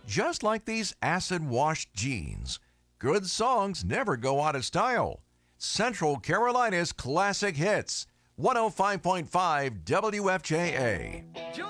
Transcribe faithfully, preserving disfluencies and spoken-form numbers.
Just like these acid-washed jeans, good songs never go out of style. Central Carolina's classic hits. one oh five point five W F J A.